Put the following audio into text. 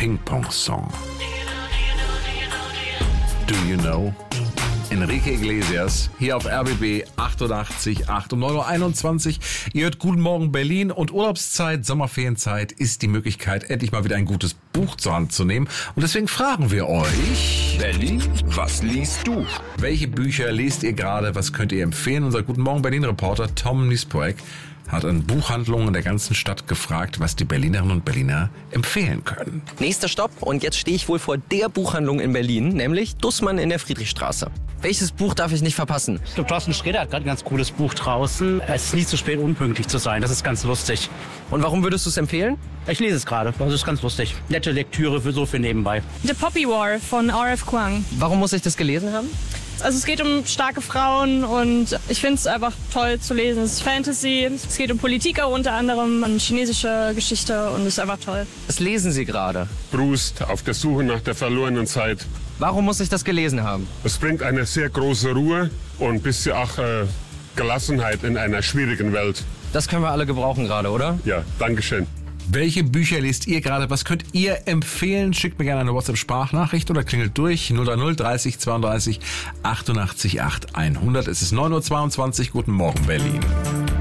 Ping-Pong-Song. Do you know? Enrique Iglesias, hier auf RBB 88,8 um 9.21 Uhr. Ihr hört Guten Morgen Berlin und Urlaubszeit, Sommerferienzeit ist die Möglichkeit, endlich mal wieder ein gutes Buch zur Hand zu nehmen. Und deswegen fragen wir euch... Berlin, was liest du? Welche Bücher lest ihr gerade? Was könnt ihr empfehlen? Unser Guten Morgen Berlin-Reporter Tom Nispoek hat an Buchhandlungen in der ganzen Stadt gefragt, was die Berlinerinnen und Berliner empfehlen können. Nächster Stopp und jetzt stehe ich wohl vor der Buchhandlung in Berlin, nämlich Dussmann in der Friedrichstraße. Welches Buch darf ich nicht verpassen? Ich glaube, Thorsten Sträter hat gerade ein ganz cooles Buch draußen. Es ist nie zu spät, unpünktlich zu sein. Das ist ganz lustig. Und warum würdest du es empfehlen? Ich lese es gerade. Das ist ganz lustig. Nette Lektüre für nebenbei. The Poppy War von R.F. Kuang. Warum muss ich das gelesen haben? Also es geht um starke Frauen und ich finde es einfach toll zu lesen. Es ist Fantasy, es geht um Politik auch unter anderem, um chinesische Geschichte und es ist einfach toll. Was lesen Sie gerade? Proust auf der Suche nach der verlorenen Zeit. Warum muss ich das gelesen haben? Es bringt eine sehr große Ruhe und ein bisschen auch Gelassenheit in einer schwierigen Welt. Das können wir alle gebrauchen gerade, oder? Ja, Dankeschön. Welche Bücher lest ihr gerade? Was könnt ihr empfehlen? Schickt mir gerne eine WhatsApp-Sprachnachricht oder klingelt durch 030 30 32 88 8 100. Es ist 9.22 Uhr. Guten Morgen, Berlin.